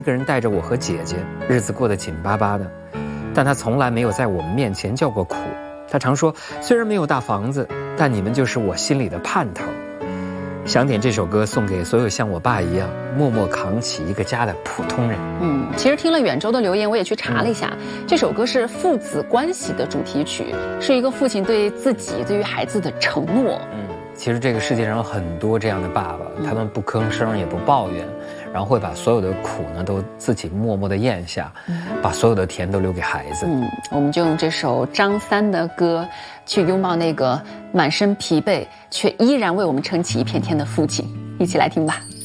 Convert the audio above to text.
一个人带着我和姐姐，日子过得紧巴巴的，但他从来没有在我们面前叫过苦。他常说，虽然没有大房子，但你们就是我心里的盼头。想点这首歌送给所有像我爸一样默默扛起一个家的普通人。 其实听了远州的留言，我也去查了一下，这首歌是父子关系的主题曲，是一个父亲对自己、对于孩子的承诺。 其实这个世界上有很多这样的爸爸，他们不吭声也不抱怨，然后会把所有的苦呢都自己默默地咽下，把所有的甜都留给孩子。 我们就用这首张三的歌去拥抱那个满身疲惫却依然为我们撑起一片天的父亲，一起来听吧。